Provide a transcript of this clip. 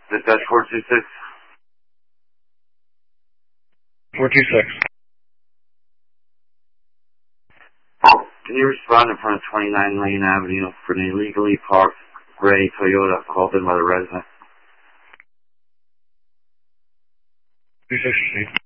Dispatch 426. 426. Can you respond in front of 29 Lane Avenue for an illegally parked gray Toyota called in by the resident? 260.